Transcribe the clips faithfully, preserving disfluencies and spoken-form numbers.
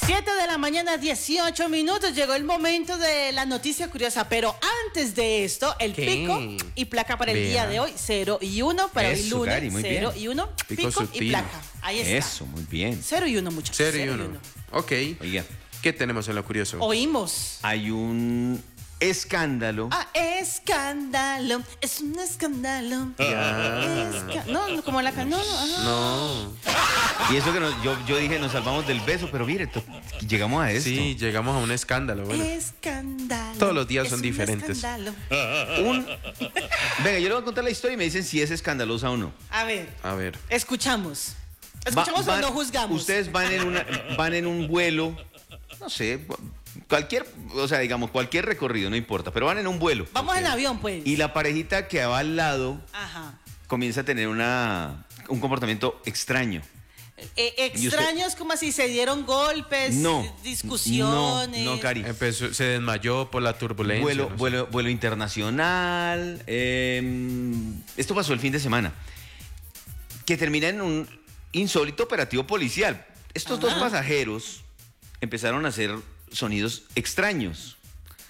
siete de la mañana, dieciocho minutos. Llegó el momento de la noticia curiosa. Pero antes de esto, el ¿Qué? pico y placa para el Vea. día de hoy, cero y uno. Para Eso, el lunes, Cari, muy cero bien. y uno. Pico Pico, y sutil. placa. Ahí está. Eso, muy bien. Cero y uno, muchachos. Cero y uno. Ok. Oiga, ¿Qué tenemos en lo curioso? Oímos. hay un escándalo. Ah, escándalo. Es un escándalo. Ya. Esca- no, no, como la can... No, no, ajá. No. Y eso que nos- yo, yo dije, nos salvamos del beso, pero mire, to- llegamos a esto. Sí, llegamos a un escándalo. Bueno, Escándalo. Todos los días Es son un diferentes. escándalo. Un... Venga, yo le voy a contar la historia y me dicen si es escandalosa o no. A ver, a ver. escuchamos. Va- ¿Escuchamos van- o no juzgamos? Ustedes van en, una, van en un vuelo, no sé, cualquier, o sea, digamos, cualquier recorrido, no importa, pero van en un vuelo. Vamos Ok. en avión, pues. Y la parejita que va al lado Ajá. comienza a tener una, un comportamiento extraño. Eh, ¿Y usted? extraños como si se dieron golpes, No. discusiones. No, no, Cari. Empezó, se desmayó por la turbulencia. Vuelo, no sé. vuelo, vuelo internacional. eh, esto pasó el fin de semana. Que termina en un insólito operativo policial. Estos dos Ajá. pasajeros empezaron a hacer sonidos extraños.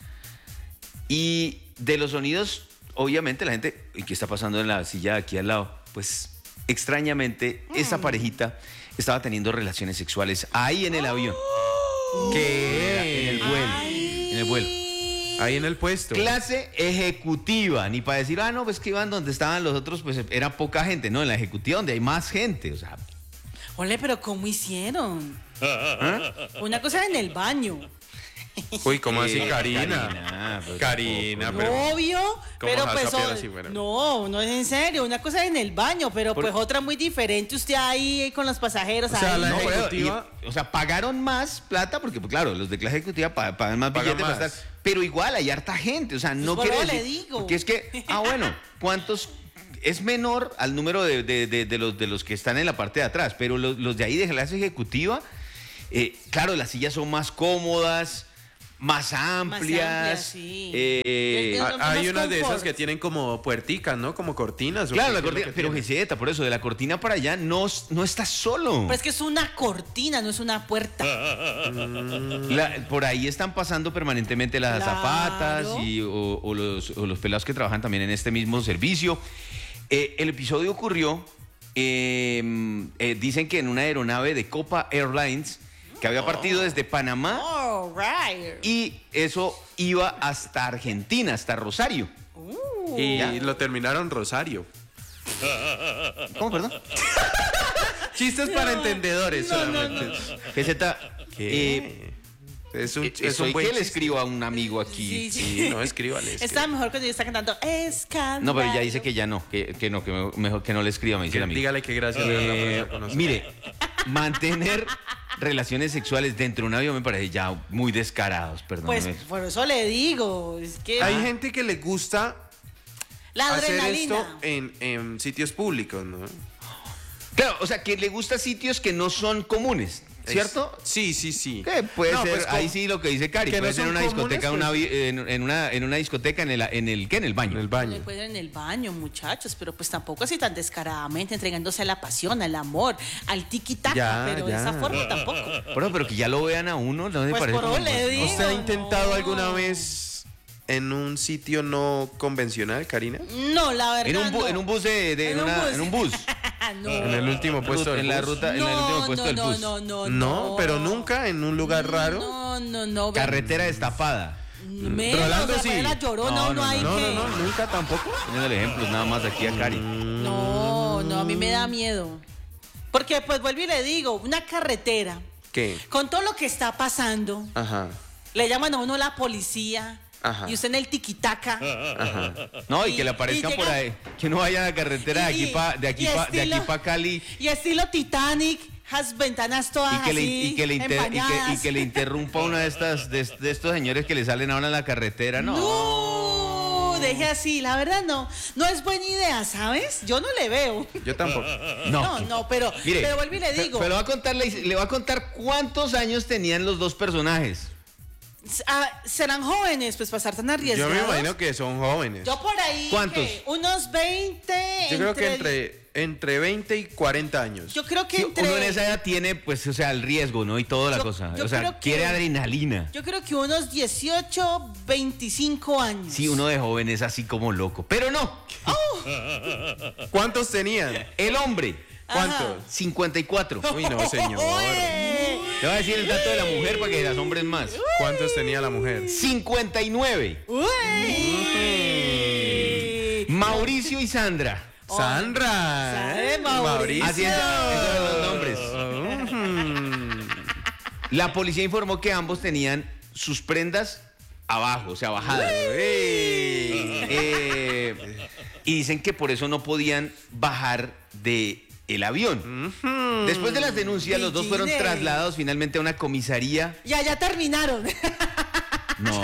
Y de los sonidos, obviamente la gente, ¿y qué está pasando en la silla de aquí al lado? Pues extrañamente, esa parejita estaba teniendo relaciones sexuales ahí en el avión. ¿Qué? En el vuelo. Ay. En el vuelo. Ahí en el puesto. Clase ejecutiva, ni para decir, ah, no, pues que iban donde estaban los otros, pues era poca gente, no, en la ejecutiva donde hay más gente, o sea, Ole, pero ¿cómo hicieron? ¿ah? Una cosa en el baño. Uy, ¿cómo así, Eh, Karina? Karina, pues, Karina, tampoco, pero... Obvio, ¿Cómo pero vas a pues sapear o- así, bueno? no, no es en serio, una cosa en el baño, pero Por- pues otra muy diferente, usted ahí con los pasajeros O sea, ahí. la No, pero, ejecutiva- y- o sea, pagaron más plata, porque pues, claro, los de clase ejecutiva pa- pagan más Pagan billetes para más. estar, pero igual hay harta gente, o sea, no Pues por quiere eso le decir, digo. porque es que, ah, bueno, ¿cuántos? Es menor al número de, de- de- de los, de los que están en la parte de atrás, pero los, los de ahí de clase ejecutiva, eh, claro, las sillas son más cómodas, más amplias. amplias, sí. eh, Es- Ah, Hay más unas de esas confort. que tienen como puerticas, ¿no? Como cortinas. ¿o Claro, qué la es lo cortina, que pero tiene? Jeseta, por eso, de la cortina para allá no, no estás solo. Pero es que es una cortina, no es una puerta. La- por ahí están pasando permanentemente las Claro. azafatas y, o, o los, o los pelados que trabajan también en este mismo servicio. Eh, el episodio ocurrió, eh, eh, dicen que en una aeronave de Copa Airlines que había partido desde Panamá All right. y eso iba hasta Argentina, hasta Rosario. Y Ya. lo terminaron Rosario. ¿Cómo, perdón? Chistes para entendedores solamente. Jeseta, ¿Qué? eh, Es un, eh, es soy un buen que le chiste. escribo a un amigo aquí. Sí, sí. Sí, no, escríbale. Está escríbale. mejor cuando yo está cantando escándalo. No, pero ya dice que ya no, que, que no, que me- mejor que no le escriba, me dice el amigo. Dígale que gracias por Eh, hablar con nosotros. mire, mantener relaciones sexuales dentro de un avión me parece ya muy descarados, Pues perdóneme. por eso le digo, es que Hay gente que le gusta la hacer adrenalina. esto en, en sitios públicos, ¿no? Claro, o sea, que le gusta sitios que no son comunes, ¿cierto? Es- sí, sí, sí. Que puede No, ser, pues, ahí como- sí lo que dice Cari, que no puede ser son una discoteca, comunes, una pues. vi- en, en una, en una discoteca en el, en el, ¿qué? En el baño. En el Le baño. pueden en el baño, muchachos, pero pues tampoco así tan descaradamente entregándose a la pasión, al amor, al tiki-taka, Ya, pero de ya. esa forma tampoco. Bueno, pero que ya lo vean a uno, ¿no le Pues parece? por como- eso le digo. ¿Usted ha intentado no. alguna vez en un sitio no convencional, Karina? No, la verdad. En un, bu- no. en un bus de, de- En en un una- bus. en un bus. no. En el último puesto del en la bus. ruta, en el no, último puesto no, del no, bus. no, no, No, pero nunca en un lugar raro. No, no, no. Carretera destapada. Menos, Rolando, o sea, sí. la llorona, No, uno no, ahí No, que... no, no, nunca tampoco. Poniendo ejemplos nada más aquí a Cari. No, no, a mí me da miedo. Porque pues vuelvo y le digo, una carretera, ¿Qué? con todo lo que está pasando, Ajá, le llaman a uno la policía, Ajá. y usted en el tiquitaca. ajá. No, y, Y- que le aparezca y por llega- ahí. Que no vaya a la carretera de Y- aquí para de aquí y pa, de aquí estilo- pa Cali Y estilo Titanic, las ventanas todas y que, le, así, y, que le inter- y, que, y empañadas. que le interrumpa una de estas de, de estos señores que le salen ahora en la carretera. No. No, deje así, la verdad no. No es buena idea, ¿sabes? Yo no le veo. Yo tampoco. No, no, pero, Mire, pero vuelvo y le pe- digo. Pero va a contar la his- le va a contar cuántos años tenían los dos personajes. Ah, serán jóvenes, pues pasar tan Yo arriesgados. me imagino que son jóvenes. Yo por ahí. ¿Cuántos? ¿qué? Unos veinte. Yo creo que entre, Entre veinte y cuarenta años. Yo creo que Sí, entre... uno en esa edad tiene, pues, o sea, el riesgo, ¿no? Y toda la Yo- cosa. yo O sea, creo que- quiere adrenalina. Yo creo que unos dieciocho, veinticinco años. Sí, uno de joven es así como loco. Pero no, ¿Cuántos tenían? el hombre, ¿Cuántos? cincuenta y cuatro. Uy, no, señor. ¡Oye! Le voy a decir el dato de la mujer para que las hombres más. ¿Cuántos tenía la mujer? cincuenta y nueve. ¡Uy! Mauricio y Sandra. Sandra. ¿Sabe, ¿eh? Mauricio? Así es, esos son los nombres. La policía informó que ambos tenían sus prendas abajo, o sea, bajadas. Eh, y dicen que por eso no podían bajar de el avión. Después de las denuncias, los dos fueron Pillines. trasladados finalmente a una comisaría. Ya, ya terminaron. No,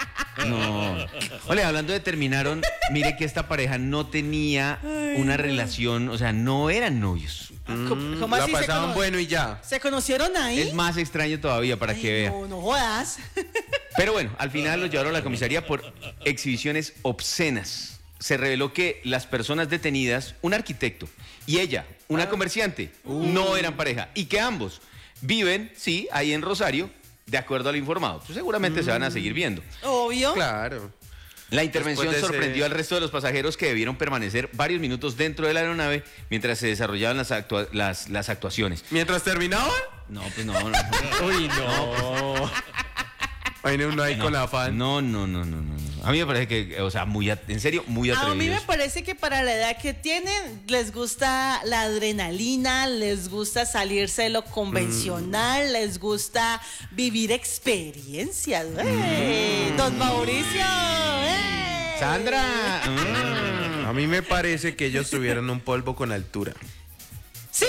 no. Ole, hablando de terminaron, mire que esta pareja no tenía una relación, o sea, no eran novios. ¿Cómo, cómo La así se pasaban cono- bueno y ya. ¿Se conocieron ahí? Es más extraño todavía para Ay, que vea. No, no jodas. Pero bueno, al final los llevaron a la comisaría por exhibiciones obscenas. Se reveló que las personas detenidas, un arquitecto y ella, una comerciante, no eran pareja y que ambos viven, sí, ahí en Rosario, de acuerdo al informado. Pues seguramente se van a seguir viendo. Obvio. Claro. La intervención Después de ese- sorprendió al resto de los pasajeros que debieron permanecer varios minutos dentro de la aeronave mientras se desarrollaban las, actua- las, las actuaciones. ¿Mientras terminaban? No, pues no, no. no. Uy, no. Ahí uno ahí con afán. No, no, no, no, no. A mí me parece que, o sea, muy, at- en serio, muy A mí me atrevidos. parece que para la edad que tienen les gusta la adrenalina, les gusta salirse de lo convencional, les gusta vivir experiencias. ¡Eh! Don Mauricio. ¡Eh! Sandra. mm. A mí me parece que ellos tuvieron un polvo con altura. Sí,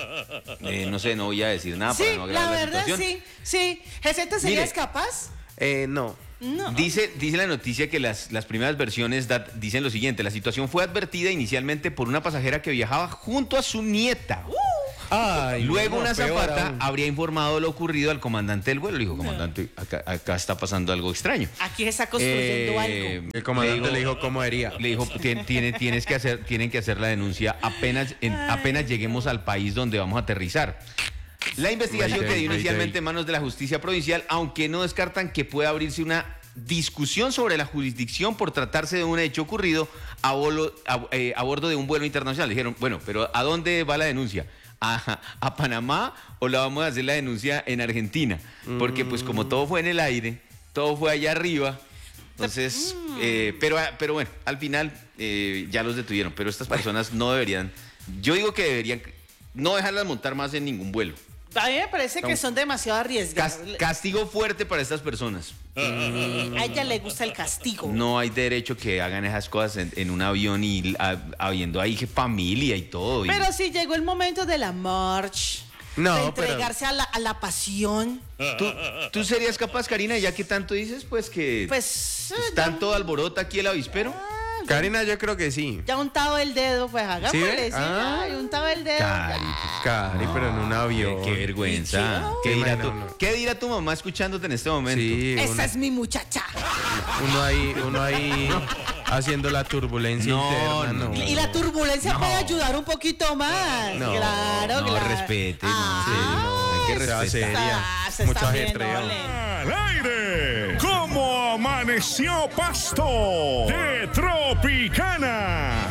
Eh, no sé, no voy a decir nada sí, para no agravar la la, verdad situación. sí, sí. ¿Geseta serías Mire. capaz? Eh, no. No. Dice, dice la noticia que las, las primeras versiones da- dicen lo siguiente: la situación fue advertida inicialmente por una pasajera que viajaba junto a su nieta. Ay, Luego no, una peor azafata aún. habría informado lo ocurrido al comandante del vuelo. Le dijo, comandante, acá, acá está pasando algo extraño. Aquí se está construyendo Eh, algo. El comandante le dijo cómo haría. Le dijo, "Tien- tiene, tienes que hacer, tienen que hacer la denuncia apenas, en- apenas lleguemos al país donde vamos a aterrizar. La investigación Mayday, quedó inicialmente mayday. en manos de la justicia provincial, aunque no descartan que pueda abrirse una discusión sobre la jurisdicción por tratarse de un hecho ocurrido a, bolo- a- eh, a bordo de un vuelo internacional. Dijeron, bueno, pero ¿a dónde va la denuncia? ¿A, a Panamá o la vamos a hacer la denuncia en Argentina? Porque pues como todo fue en el aire, todo fue allá arriba, entonces, eh, pero, pero bueno, al final eh, ya los detuvieron, pero estas personas no deberían, yo digo que deberían no dejarlas montar más en ningún vuelo. A mí me parece que son demasiado arriesgados. Cas- castigo fuerte para estas personas. A ella le gusta el castigo. No hay derecho que hagan esas cosas en, en un avión y a- habiendo ahí familia y todo. y- Pero sí llegó el momento de la march. No, de pero- entregarse a, la, a la pasión. ¿Tú, tú serías capaz, Karina, ya que tanto dices, pues que Pues. eh, tanto alborota aquí el avispero? Karina, yo creo que sí. Ya untado el dedo, pues hagámosle, ve? sí. Ah. Ay, untado el dedo. Cari, Cari, pero en un avión. Qué vergüenza. ¿Qué? ¿Qué dirá, Bueno, tu, no. qué dirá tu mamá escuchándote en este momento? Sí, Esa uno, es mi muchacha. uno ahí, uno ahí haciendo la turbulencia No, interna. no. No. Y la turbulencia No. puede ayudar un poquito más. No, claro, no, claro. respete, no, Ah, sí, no, hay que Sea respetar. seria. ah, se Mucho está viendo, ajetreo. ole. Al aire, como amaneció Pasto de Tropicana.